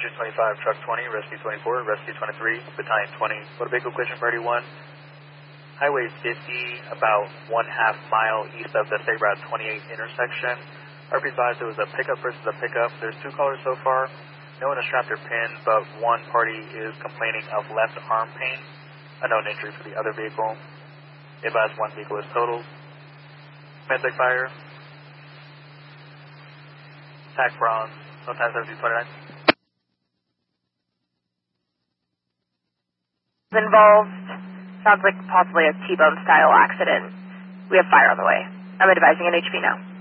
Engine 25, Truck 20, Rescue 24, Rescue 23, Battalion 20, Motor Vehicle Collision Priority 1, Highway 50, about 1/2 mile east of the State Route 28 intersection. RP advised it was a pickup versus a pickup. There's 2 callers so far. No one is strapped or pinned, but one party is complaining of left arm pain. Unknown injury for the other vehicle. Advised one vehicle is totaled. Medic fire. TAC bronze. No time 1729. Involved. Sounds like possibly a T-bone style accident. We have fire on the way. I'm advising an HP now.